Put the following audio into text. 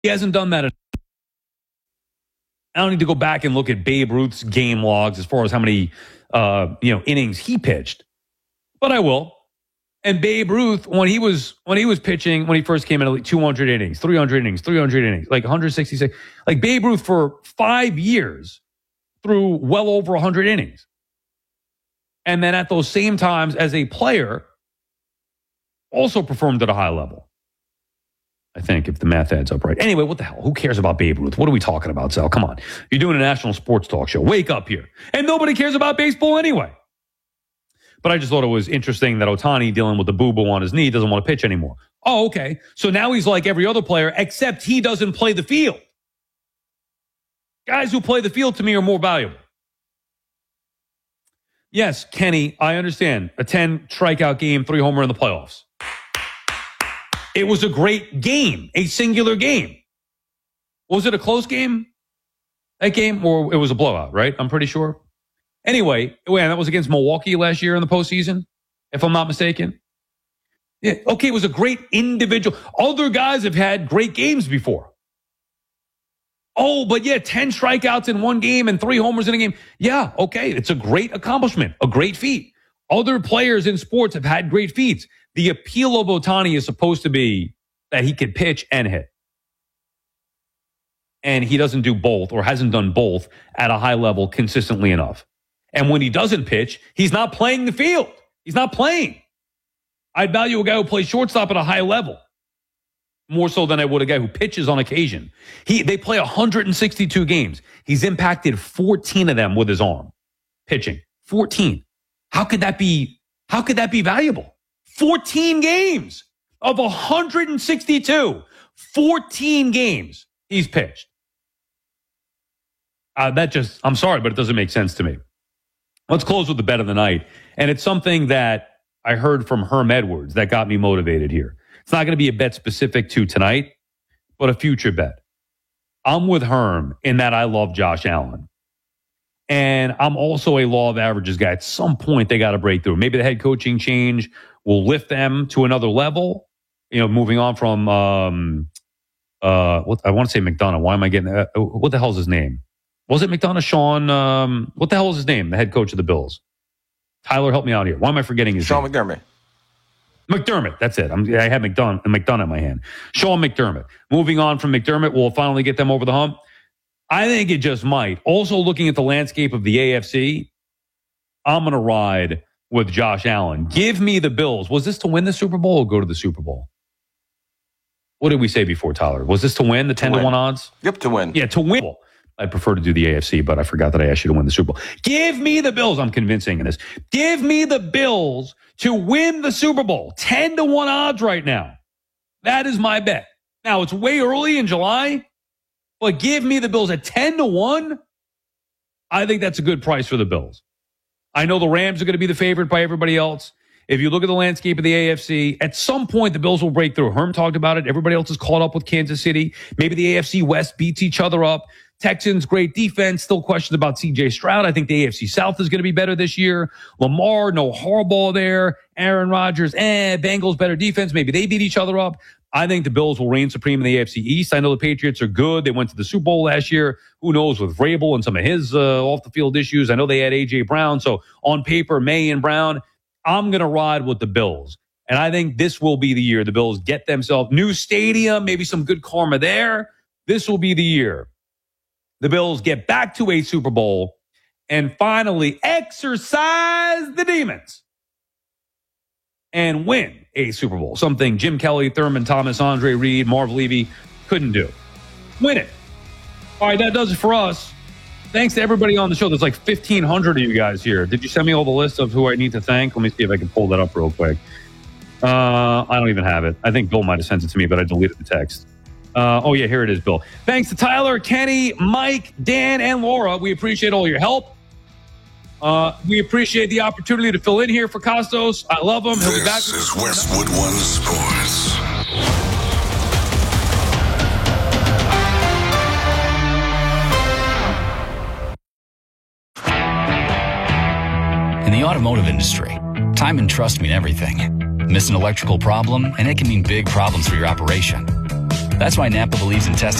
He hasn't done that. I don't need to go back and look at Babe Ruth's game logs as far as how many innings he pitched, but I will. And Babe Ruth, when he was pitching, when he first came in, like 200 innings, 300 innings, like 166. Like Babe Ruth for 5 years threw well over 100 innings. And then at those same times as a player, also performed at a high level. I think, if the math adds up right. Anyway, what the hell? Who cares about Babe Ruth? What are we talking about, Sal? Come on. You're doing a national sports talk show. Wake up here. And nobody cares about baseball anyway. But I just thought it was interesting that Ohtani, dealing with the boo-boo on his knee, doesn't want to pitch anymore. Oh, okay. So now he's like every other player, except he doesn't play the field. Guys who play the field, to me, are more valuable. Yes, Kenny, I understand. A 10 strikeout game, 3 homer in the playoffs. It was a great game, a singular game. Was it a close game? That game? Or it was a blowout, right? I'm pretty sure. Anyway, that was against Milwaukee last year in the postseason, if I'm not mistaken. Yeah, okay, it was a great individual. Other guys have had great games before. Oh, but yeah, 10 strikeouts in one game and 3 homers in a game. Yeah, okay, it's a great accomplishment, a great feat. Other players in sports have had great feats. The appeal of Ohtani is supposed to be that he can pitch and hit. And he doesn't do both, or hasn't done both at a high level consistently enough. And when he doesn't pitch, he's not playing the field. He's not playing. I'd value a guy who plays shortstop at a high level more so than I would a guy who pitches on occasion. They play 162 games. He's impacted 14 of them with his arm pitching. 14. How could that be valuable? 14 games of 162. 14 games he's pitched. I'm sorry, but it doesn't make sense to me. Let's close with the bet of the night. And it's something that I heard from Herm Edwards that got me motivated here. It's not going to be a bet specific to tonight, but a future bet. I'm with Herm in that I love Josh Allen. And I'm also a law of averages guy. At some point, they got to break through. Maybe the head coaching change will lift them to another level. Moving on from, what I want to say McDonough. Why am I getting that? What the hell's his name? Was it McDonough? Sean, what the hell is his name? The head coach of the Bills. Tyler, help me out here. Why am I forgetting his name? Sean McDermott. McDermott, that's it. I had McDonough in my hand. Sean McDermott. Moving on from McDermott, we'll finally get them over the hump. I think it just might. Also looking at the landscape of the AFC, I'm going to ride with Josh Allen. Give me the Bills. Was this to win the Super Bowl or go to the Super Bowl? What did we say before, Tyler? Was this to win the 10-1 odds? Yep, to win. Yeah, to win. I'd prefer to do the AFC, but I forgot that I asked you to win the Super Bowl. Give me the Bills. I'm convincing in this. Give me the Bills to win the Super Bowl. 10-1 odds right now. That is my bet. Now, it's way early in July, but give me the Bills at 10-1. I think that's a good price for the Bills. I know the Rams are going to be the favorite by everybody else. If you look at the landscape of the AFC, at some point the Bills will break through. Herm talked about it. Everybody else is caught up with Kansas City. Maybe the AFC West beats each other up. Texans, great defense. Still questions about C.J. Stroud. I think the AFC South is going to be better this year. Lamar, no Harbaugh there. Aaron Rodgers, Bengals, better defense. Maybe they beat each other up. I think the Bills will reign supreme in the AFC East. I know the Patriots are good. They went to the Super Bowl last year. Who knows with Vrabel and some of his off-the-field issues. I know they had A.J. Brown. So on paper, May and Brown, I'm going to ride with the Bills. And I think this will be the year the Bills get themselves new stadium, maybe some good karma there. This will be the year the Bills get back to a Super Bowl and finally exercise the demons and win a Super Bowl. Something Jim Kelly, Thurman Thomas, Andre Reed, Marv Levy couldn't do. Win it. All right, that does it for us. Thanks to everybody on the show. There's like 1,500 of you guys here. Did you send me all the list of who I need to thank? Let me see if I can pull that up real quick. I don't even have it. I think Bill might have sent it to me, but I deleted the text. Oh, yeah, here it is, Bill. Thanks to Tyler, Kenny, Mike, Dan, and Laura. We appreciate all your help. We appreciate the opportunity to fill in here for Costos. I love him. He'll be back. This is Westwood One Sports. In the automotive industry, time and trust mean everything. Miss an electrical problem, and it can mean big problems for your operation. That's why Napa believes in testing